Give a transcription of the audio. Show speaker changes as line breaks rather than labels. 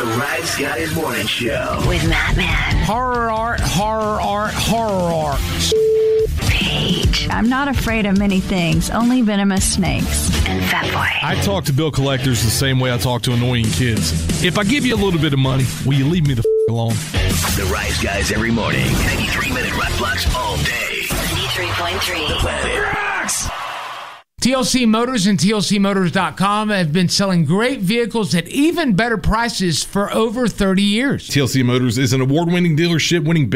The Rise Guys Morning Show.
With Matt Man.
Horror art.
Paige.
I'm not afraid of many things, only venomous snakes.
And Fat Boy.
I talk to bill collectors the same way I talk to annoying kids. If I give you a little bit of money, will you leave me the alone?
The Rise Guys every morning. 93-minute rock blocks all day.
93.3.
The Planet Rocks.
TLC Motors and TLCmotors.com have been selling great vehicles at even better prices for over 30 years.
TLC Motors is an award-winning dealership winning